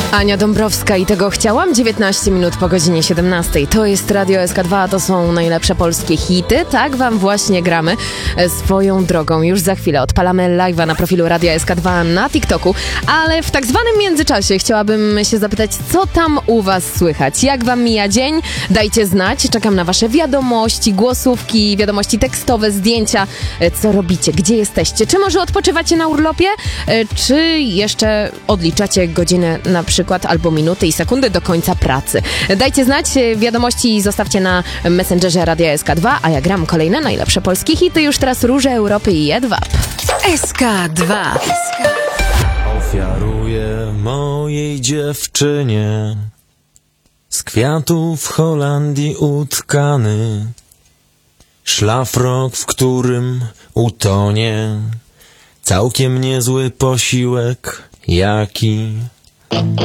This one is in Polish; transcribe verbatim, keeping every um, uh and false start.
Ania Dąbrowska i tego chciałam. dziewiętnaście minut po godzinie siedemnastej. To jest Radio S K dwa, to są najlepsze polskie hity. Tak wam właśnie gramy swoją drogą. Już za chwilę odpalamy live'a na profilu Radia S K dwa na TikToku, ale w tak zwanym międzyczasie chciałabym się zapytać, co tam u was słychać? Jak wam mija dzień? Dajcie znać. Czekam na wasze wiadomości, głosówki, wiadomości tekstowe, zdjęcia. Co robicie? Gdzie jesteście? Czy może odpoczywacie na urlopie? Czy jeszcze odliczacie godzinę na przykład albo minuty i sekundy do końca pracy? Dajcie znać, wiadomości zostawcie na Messengerze Radia S K dwa, a ja gram kolejne najlepsze polskie hity. Już teraz Róże Europy i Jedwab. S K dwa. Ofiaruję mojej dziewczynie z kwiatów w Holandii utkany szlafrok, w którym utonie całkiem niezły posiłek, jaki